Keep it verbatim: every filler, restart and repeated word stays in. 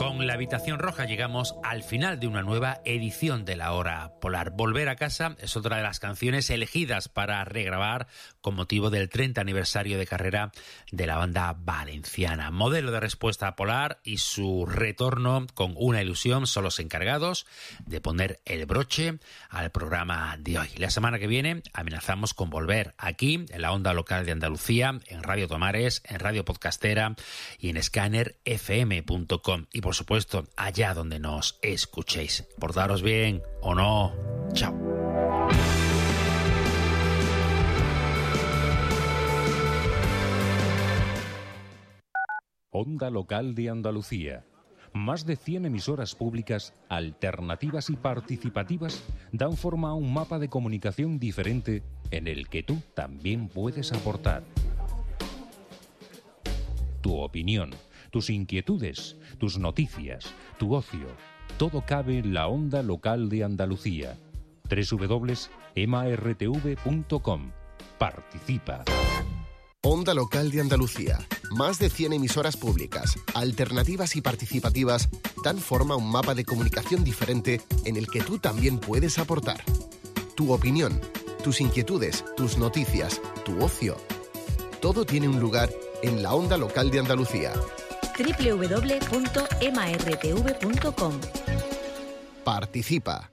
Con La Habitación Roja llegamos al final de una nueva edición de La Hora Polar. Volver a casa es otra de las canciones elegidas para regrabar con motivo del treinta aniversario de carrera de la banda valenciana. Modelo de respuesta polar y su retorno con Una ilusión son los encargados de poner el broche al programa de hoy. La semana que viene amenazamos con volver aquí en la onda local de Andalucía, en Radio Tomares, en Radio Podcastera y en scanner f m punto com. Y por supuesto, allá donde nos escuchéis. Portaros bien o no. Chao. Onda Local de Andalucía. Más de cien emisoras públicas, alternativas y participativas dan forma a un mapa de comunicación diferente en el que tú también puedes aportar. Tu opinión, tus inquietudes, tus noticias, tu ocio, todo cabe en la Onda Local de Andalucía. doble u doble u doble u punto m a r t v punto com. Participa. Onda Local de Andalucía. Más de cien emisoras públicas, alternativas y participativas dan forma a un mapa de comunicación diferente en el que tú también puedes aportar. Tu opinión, tus inquietudes, tus noticias, tu ocio. Todo tiene un lugar en la Onda Local de Andalucía. doble u doble u doble u punto m a r t v punto com. Participa.